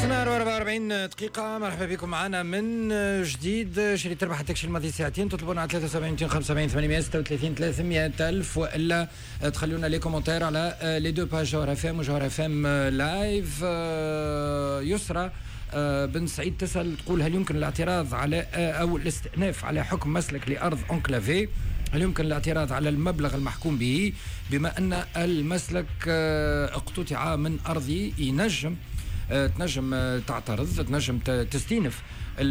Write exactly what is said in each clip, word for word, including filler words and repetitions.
اثنا وأربعين وأربعين دقيقة. مرحبا بكم معنا من جديد. شريت تربح التكشي الماضي ساعتين. تطلبونا على ثلاثة وسبعين مئتين وخمسة وسبعين ثمانمئة وستة وثلاثين ثلاثمئة ألف، والا تخلونا لي كومنتير على لي دو باج جوهر اف ام وجوهر اف ام لايف. يسرى بن سعيد تسأل تقول: هل يمكن الاعتراض على او الاستئناف على حكم مسلك لأرض انكلافي؟ هل يمكن الاعتراض على المبلغ المحكوم به بما أن المسلك اقتطع من أرضي؟ ينجم تنجم تعترض، تنجم تستينف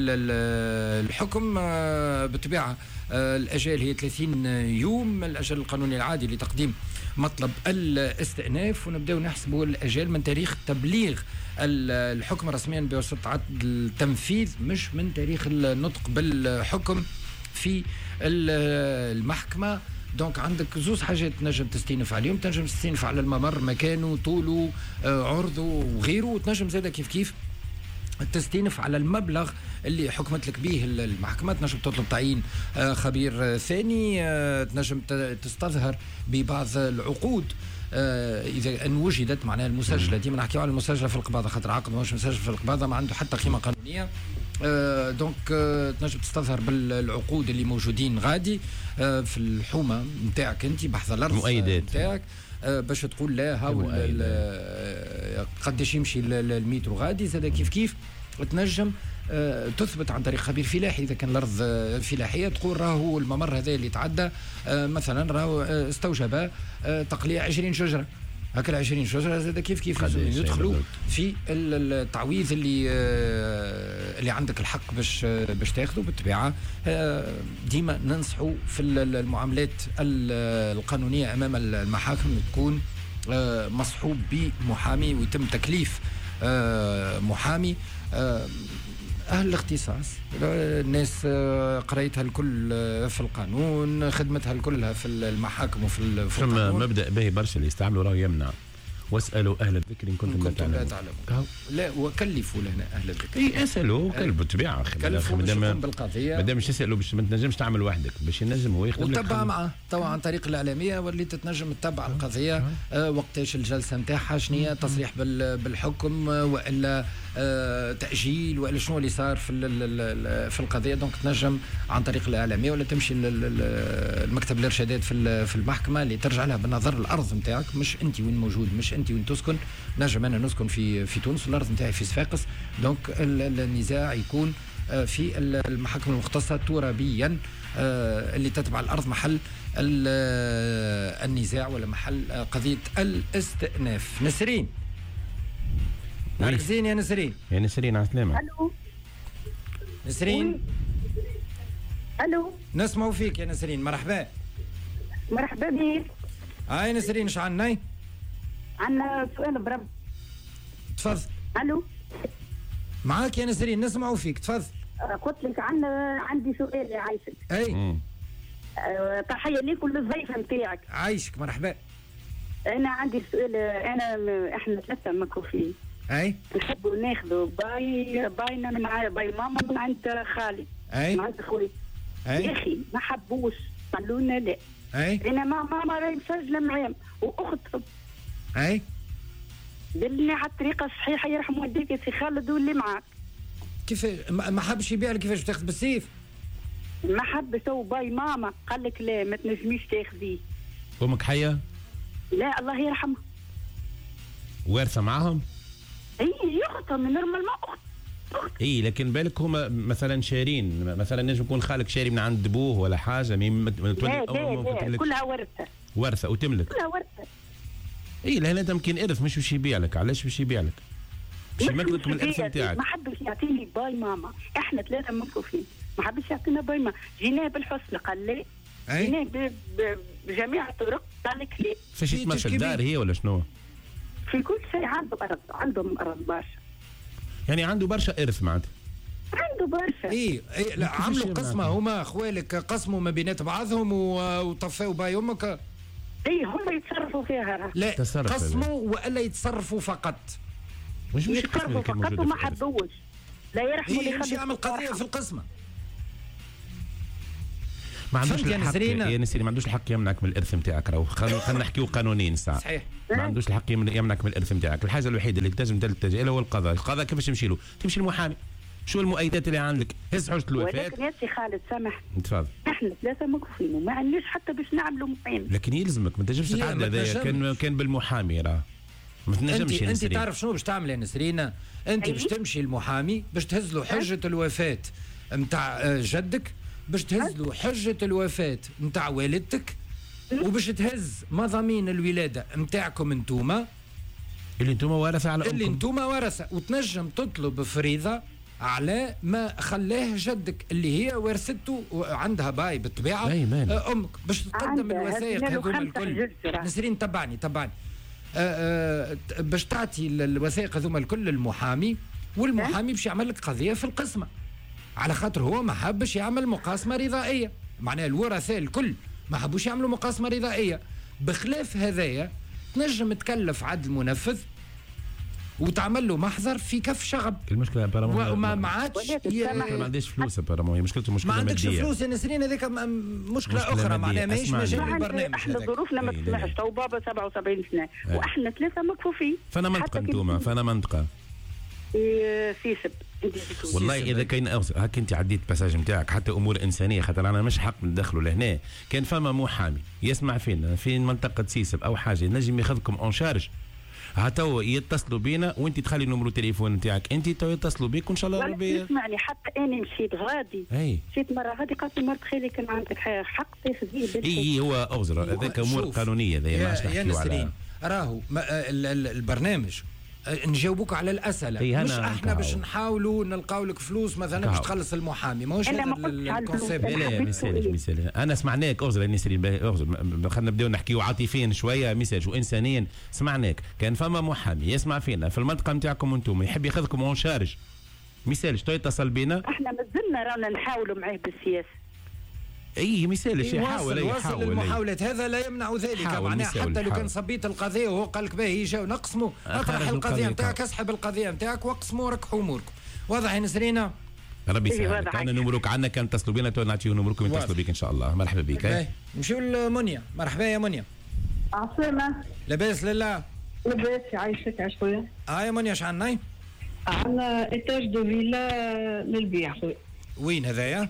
الحكم. بالطبيعة الأجال هي ثلاثين يوم، الأجل القانوني العادي لتقديم مطلب الاستئناف، ونبدأ نحسبوا الأجال من تاريخ تبليغ الحكم رسميا بواسطة التنفيذ، مش من تاريخ النطق بالحكم في المحكمة. دونك عندك زوز حاجات تنجم تستينف عليهم. تنجم تستينف على الممر، مكانه، طوله، عرضه وغيره، وتنجم زاده كيف كيف تستينف على المبلغ اللي حكمت لك به المحكمة. تنجم تطلب تعيين خبير ثاني، تنجم تستظهر ببعض العقود إذا أن وجدت، معناها المسجلة. ديما نحكيو على المسجلة في القباضة، خاطر عقد ماهوش مسجل في القباضة ما عنده حتى قيمة قانونية. آه دونك آه تنجم تستظهر بالعقود اللي موجودين غادي آه في الحومة نتاعك انت، بحث الأرض نتاعك، آه باش تقول لا هاو قداش يمشي المتر غادي. زاد كيف كيف تنجم آه تثبت عن طريق خبير فلاحي إذا كان الأرض آه فلاحية، تقول راهو الممر هذا اللي تعدى آه مثلا راهو آه استوجب آه تقليع عشرين شجرة. هكا العشرين شجرة زاد كيف كيف يدخلوا في التعويض اللي اللي عندك الحق باش باش تاخذه. بالطبيعة ديما ننصحوا في المعاملات القانونية أمام المحاكم تكون مصحوب بمحامي، ويتم تكليف محامي أهل الاختصاص، الناس قريتها الكل في القانون، خدمتها الكلها في المحاكم وفي القانون. ثم مبدأ باهي برشا اللي يستعملوا راه يمنع: واسألوا أهل الذكر إن كنتم لا تعلمون. لا، وكلفوا لنا أهل الذكر. إيه اسألوا، كلفوا بالطبيعة. كلفوا مادام بالقضية، مادام مش يسألوا باش ما تنجمش تعمل وحدك، باش ينجم هو يخدم لك. وتبع معه طبعا عن طريق الإعلامية، وليت تنجم تتبع القضية آه وقتاش الجلسة نتاعها، شنية تصريح بالحكم وإلا آه تأجيل وإلا شنو اللي صار في في القضية. دونك تنجم عن طريق الإعلامية، ولا تمشي المكتب الإرشادات في في المحكمة اللي ترجع لها بالنظر الأرض نتاعك، مش أنت وين موجود، مش أنت وين تسكن. نجم أنا نسكن في في تونس والأرض نتاعي في صفاقس، دونك النزاع يكون في المحاكم المختصة ترابيا اللي تتبع الأرض محل النزاع ولا محل قضية الاستئناف. نسرين، مركزين يا نسرين. يا نسرين على السلامة. ألو نسرين. ألو نسمعوا فيك يا نسرين. مرحبا. مرحبا بك. هاي نسرين، ايش عنا؟ عنا سؤال برب. تفضل. ألو معاك يا نسرين، نسمعوا فيك، تفضل. قلت لك عنا عندي سؤال يا عايشك. اي أه تحية ليك وللضيفة نتاعك. عايشك، مرحبا. أنا عندي سؤال. أنا احنا ثلاثة مكروفين. اي نحبوا ناخذوا باي باينا مع باي ماما من عند خالي. اي من عند خوي. يا أخي ما حبوش، قالوا لنا لا. اي أنا مع ماما راهي مسجلة معاهم وأخت. اي دلني على الطريقة الصحيحة يرحم والديك يا سي خالد واللي معاك. كيف ما حبش يبيع لك؟ كيفاش تاخذ بالسيف؟ ما حب سو باي ماما، قال لك لا ما تنجميش تاخذيه. أمك حية؟ لا الله يرحمها. وارثة معاهم؟ اي يختهم نورمال ما اخت اخت. اي لكن بالك هما مثلا شارين، مثلا نجم يكون خالك شاري من عند ابوه ولا حاجه. مين تولي لا لا لا كلها ورثه. ورثه وتملك كلها ورثه. اي لهنا يمكن ارث، مش باش يبيع لك. علاش باش يبيع لك؟ باش يملك من الارث نتاعك. ما حبش يعطيني باي ماما، احنا ثلاثه مكفوفين، ما حبش يعطينا باي ماما. جيناه بالحسن قال لي، جيناه بجميع الطرق قال لك لا. فاش يتمشى الدار هي ولا شنو؟ في كل شيء عنده أرض، عندهم أرض برشا. يعني عنده برشا إرث معناتها. عنده برشا. إيه إيه لا عملوا قسمة هما أخوالك، قسموا ما بينات بعضهم وطفاوا باي أمك. إيه هم يتصرفوا فيها. لا قسموا ولا يتصرفوا فقط. مش مش يتصرفوا فقط وما حبوش. لا يرحموا اللي خلوا يعمل قضية في القسمة. ما عندوش الحق يا نسرين، ما عندوش الحق يمنعك من الارث نتاعك. راهو خلينا نحكيو قانونيا ساعه. صحيح. ما عندوش الحق يمنعك من الارث نتاعك. الحاجه الوحيده اللي تنجم تلتجئ لها هو القضاء. القضاء كيفاش تمشي له؟ تمشي للمحامي. شو المؤيدات اللي عندك؟ هز حجه الوفاه. ولكن يا سي خالد سامح، تفضل. احنا ثلاثه مكفوفين وما عندناش حتى باش نعملوا محامي. لكن يلزمك ما تنجمش تعمل هذايا. كان كان بالمحامي راه ما تنجمش. انت تعرف شنو باش تعمل يا نسرين؟ انت باش تمشي المحامي باش تهز له حجه الوفاه نتاع جدك، باش تهز له حجه الوفاه نتاع والدتك، وباش تهز مضامين الولاده نتاعكم انتوما اللي انتوما ورثه على امكم، اللي انتوما ورثه، وتنجم تطلب فريضه على ما خلاه جدك اللي هي ورثته وعندها باي بالطبيعه امك، باش تقدم الوثائق هذوما الكل. نسرين تبعني تبعني آآ آآ باش تعطي الوثائق هذوما الكل للمحامي، والمحامي باش يعمل لك قضيه في القسمه، على خاطر هو ما حبش يعمل مقاسمه رضائيه. معناها الورثاء الكل ما حبوش يعملوا مقاسمه رضائيه. بخلاف هذايا تنجم تكلف عدل منفذ وتعمل له محضر في كف شغب. المشكله بارامون وما ما عادش ما عنديش فلوس بارامون، هي مشكلته مشكله ما ماديه. ما عندكش فلوس يا نسرين، هذيك مشكله اخرى. معناها ماهيش مجال البرنامج. احنا ظروفنا ما تسمحش. تو بابا سبعة وسبعين سنه واحنا ثلاثه مكفوفين. فانا منطقه انتوما، فانا منطقه سيسب. والله اذا كاين هاك انت عديت باساج نتاعك حتى امور انسانيه، خاطر انا مش حق ندخلوا لهنا. كان فما محامي يسمع فينا في منطقه سيسب او حاجه نجم ياخذكم اون شارج، هاتوا يتصلوا بينا وانت تخلي نمرو تليفون نتاعك انت تو يتصلوا بيك وان شاء الله ربي. اسمعني حتى انا مشيت غادي اي مشيت مره غادي قالت لي مرت خالي كان عندك حق تاخذيه. اي هو اوزر هذاك امور قانونيه ذي ما نحكيو عليها. راهو البرنامج نجاوبوك على الاسئله، مش احنا باش نحاولوا نلقاو لك فلوس مثلا باش تخلص المحامي. ماهوش هذا الكونسيبت. لا مثال مثال انا سمعناك اوزر نسرين اوزر، خلينا نبداو نحكيو عاطفيا شويه ميساج وانسانيا. سمعناك كان فما محامي يسمع فينا في المنطقه نتاعكم انتم يحب ياخذكم اون شارج مثال شتو يتصل بينا. احنا مازلنا رانا نحاولوا معاه بالسياسه. اي مثال شي يحاول يحاول المحاولات هذا لا يمنع ذلك. معناها حتى لو كان صبيت القضيه وهو قال لك باهي جاو نقسموا، اطرح القضيه نتاعك، اسحب القضيه نتاعك واقسموا وركحوا اموركم. واضح يا نسرينا؟ ربي يسهلك. انا نمرك عندنا كان اتصلوا بنا تو نعطيو نمركم يتصلوا بك ان شاء الله. مرحبا بك. نمشيو لمنيا. مرحبا يا منيا. عسلامة. لاباس لله. لاباس يعيشك عايش خويا. اه يا منيا اش عندنا؟ عندنا ايتاج دو فيلا للبيع خويا. وين هذايا؟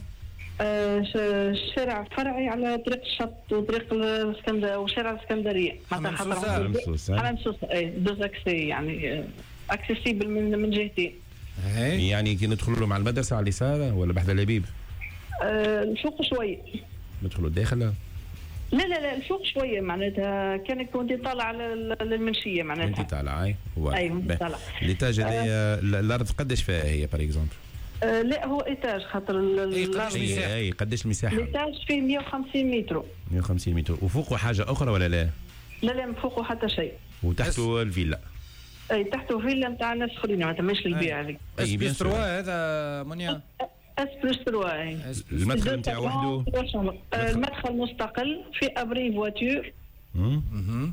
شارع فرعي على طريق الشط وطريق الاسكندريه وشارع الاسكندريه. حمام حمام سوسه. اي دوز اكسي يعني اكسيسيبل من من جهتين. يعني كي ندخلوا له مع المدرسه على اليسار ولا بحذا لبيب؟ أه الفوق شويه. ندخلوا الداخل؟ لا لا لا الفوق شويه معناتها كان كنت طالع على المنشيه معناتها. انت طالع اي؟ ايوه طالع. ليتاج هذايا الارض قداش فيها هي بار اكزومبل؟ أه لا هو ايتاج خاطر اي اي قداش المساحه؟ الايتاج فيه مية وخمسين متر. مية وخمسين متر وفوقه حاجه اخرى ولا لا؟ لا لا فوقه حتى شيء. وتحته الفيلا؟ اي تحته فيلا نتاع ناس اخرين معناتها مش للبيع هذيك. اي بلس تروا هذا منيا؟ اس بلس تروا. اي المدخل نتاعو وحده؟ المدخل مستقل في ابري فواتور. اها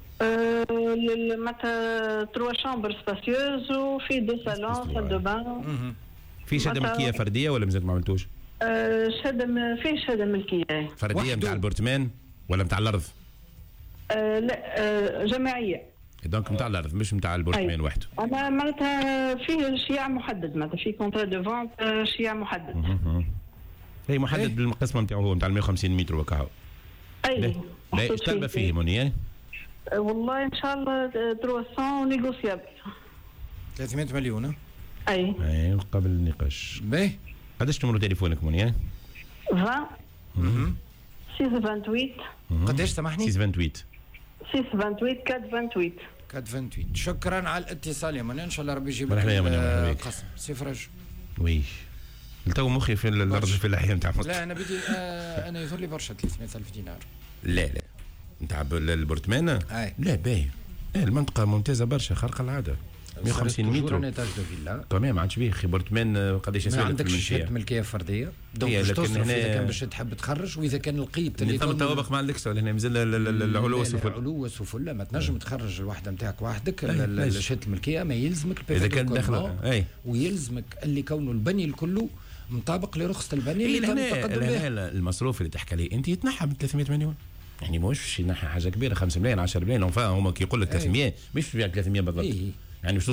معناتها تروا شامبر سباسيوز وفي دو سالون سال دو بان. في شهاده ملكيه فرديه ولا مازال ما عملتوش؟ أه شهاده فيه شهاده ملكيه فرديه نتاع البرتمان ولا نتاع الارض؟ أه لا أه جماعيه. دونك نتاع الارض مش نتاع البرتمان وحده. انا معناتها فيه شياع محدد معناتها في كونترا دو فونت شياع محدد. اي محدد بالقسمه نتاعو هو نتاع مية وخمسين متر وكاهو. اي ايش طالبه فيه منيا؟ أه والله ان شاء الله ثلاثمية نيغوسيابل. ثلاثمية مليون. اي اي قبل النقاش. باهي قداش نمرو تليفونك منيا؟ عشرة اها ستة ثمانية ثمانية. قداش سامحني؟ ستة ثمانية ثمانية. ستة ثمانية أربعة ثمانية ثمانية. أربعة ثمانية. شكرا على الاتصال يا منى، ان شاء الله ربي يجيب لك قسم. سي فرج. وي تو مخي في الارض في الاحياء نتاع مصر. لا انا بدي آه انا يظهر لي برشا ثلاثمية ألف دينار. لا لا نتاع البرتمان؟ اي لا باهي. المنطقه ممتازه برشا خارقه العاده. مية وخمسين متر. انا تاج دو فيلا. تمام ما عادش بيه خي برتمان قداش يسوي لك؟ ما عندكش شهاده ملكيه فرديه. دونك باش تصرف اذا كان باش تحب تخرج، واذا كان لقيت اللي ثم الطوابق ما عندكش ولا هنا مازال العلو والسفل. العلو والسفل لا ما تنجم تخرج الوحده نتاعك وحدك. شهاده الملكيه ما يلزمك اذا كان داخله اي ويلزمك اللي كونه البني الكله مطابق لرخصه البني اللي اللي تم التقدم بها. المصروف اللي تحكي عليه انت يتنحى ب ثلاثمئة مليون، يعني مش ينحى حاجه كبيره خمسة مليون عشرة مليون، هما كي يقول لك ثلاثمئة مش ثلاثمئة بالضبط. يعني